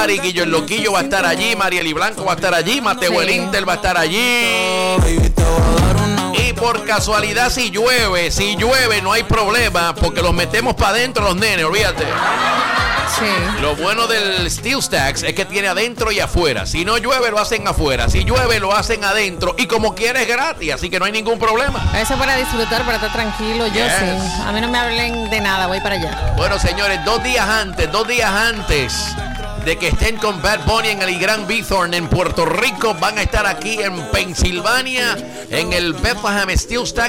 party. Guillo el Loquillo va a estar allí, Marieli Blanco va a estar allí, Mateo el Inter va a estar allí. Y por casualidad si llueve no hay problema porque los metemos para adentro los nenes, olvídate. Sí. Lo bueno del Steel Stacks es que tiene adentro y afuera. Si no llueve lo hacen afuera, si llueve lo hacen adentro y como quieres es gratis, así que no hay ningún problema. Eso para disfrutar, para estar tranquilo, yo Yes. sí. A mí no me hablen de nada, voy para allá. Bueno, señores, 2 días antes de que estén con Bad Bunny en el Gran Bithorn en Puerto Rico, van a estar aquí en Pensilvania en el Bethlehem Steel Stack